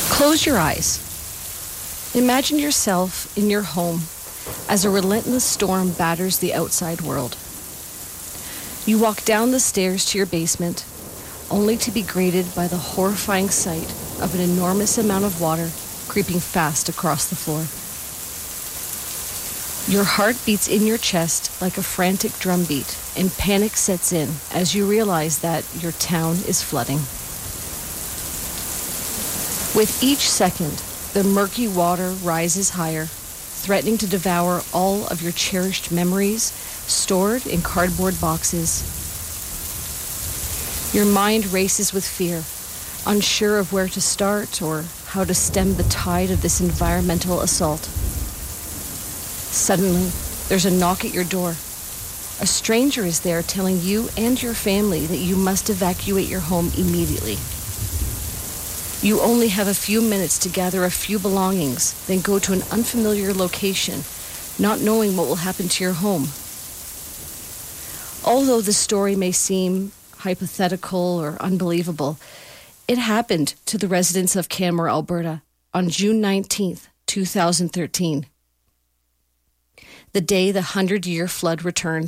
Close your eyes. Imagine yourself in your home as a relentless storm batters the outside world. You walk down the stairs to your basement, only to be greeted by the horrifying sight of an enormous amount of water creeping fast across the floor. Your heart beats in your chest like a frantic drumbeat, and panic sets in as you realize that your town is flooding. With each second, the murky water rises higher, threatening to devour all of your cherished memories stored in cardboard boxes. Your mind races with fear, unsure of where to start or how to stem the tide of this environmental assault. Suddenly, there's a knock at your door. A stranger is there telling you and your family that you must evacuate your home immediately. You only have a few minutes to gather a few belongings, then go to an unfamiliar location, not knowing what will happen to your home. Although the story may seem hypothetical or unbelievable, it happened to the residents of Canmore, Alberta, on June 19th, 2013, the day the 100-year flood returned.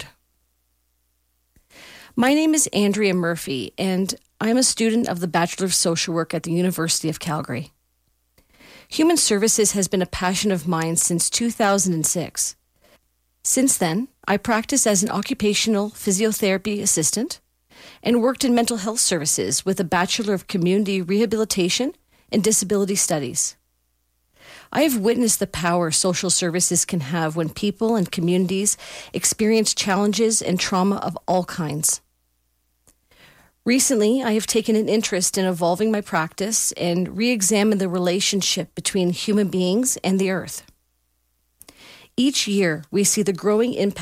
My name is Andrea Murphy, and I'm a student of the Bachelor of Social Work at the University of Calgary. Human services has been a passion of mine since 2006. Since then, I practiced as an occupational physiotherapy assistant and worked in mental health services with a Bachelor of Community Rehabilitation and Disability Studies. I have witnessed the power social services can have when people and communities experience challenges and trauma of all kinds. Recently, I have taken an interest in evolving my practice and re-examine the relationship between human beings and the earth. Each year, we see the growing impact